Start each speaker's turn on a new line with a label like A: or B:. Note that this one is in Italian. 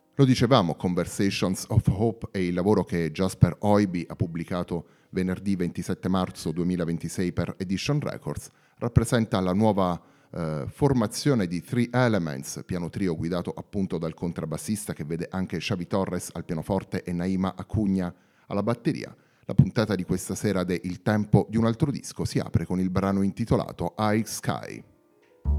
A: Lo dicevamo, Conversations of Hope è il lavoro che Jasper Oiby ha pubblicato venerdì 27 marzo 2026 per Edition Records, rappresenta la nuova formazione di Three Elements, piano trio guidato appunto dal contrabbassista che vede anche Xavi Torres al pianoforte e Naima Acugna alla batteria. La puntata di questa sera de Il tempo di un altro disco si apre con il brano intitolato High Sky.